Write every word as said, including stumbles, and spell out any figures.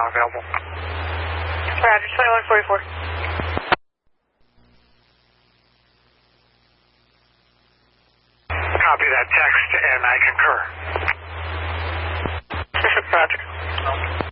not available. Roger, twenty-one forty-four. Copy that text, and I concur. Roger.